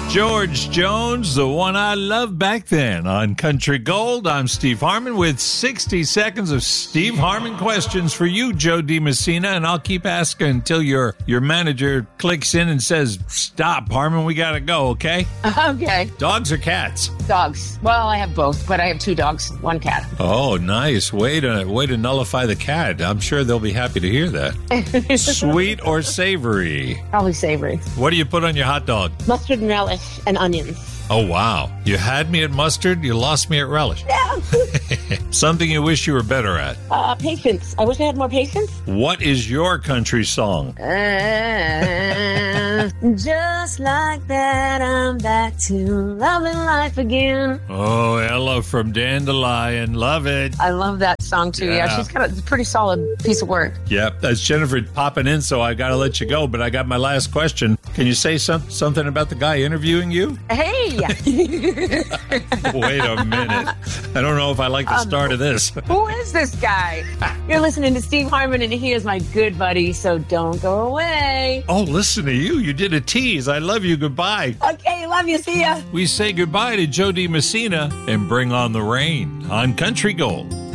George Jones, the one I loved back then. On Country Gold, I'm Steve Harmon with 60 seconds of Steve Harmon questions for you, Joe DiMessina, and I'll keep asking until your manager clicks in and says, stop, Harmon, we gotta go, okay? Okay. Dogs or cats? Dogs. Well, I have both, but I have 2 dogs, 1 cat. Oh, nice. Way to nullify the cat. I'm sure they'll be happy to hear that. Sweet or savory? Probably savory. What do you put on your hot dog? Mustard and relish and onions. Oh, wow. You had me at mustard, you lost me at relish. Yeah. Something you wish you were better at. Patience. I wish I had more patience. What is your country song? Just like that, I'm back to loving life again. Oh, Ella from Dandelion. Love it. I love that song, too. Yeah, she's got a pretty solid piece of work. Yep, that's Jennifer popping in, so I got to let you go, but I got my last question. Can you say something about the guy interviewing you? Hey! Wait a minute. I don't know if I like the start of this. Who is this guy? You're listening to Steve Harmon, and he is my good buddy, so don't go away. Oh, listen to you. You did a tease. I love you. Goodbye. Okay, love you. See ya. We say goodbye to Joe DiMessina and bring on the rain on Country Gold.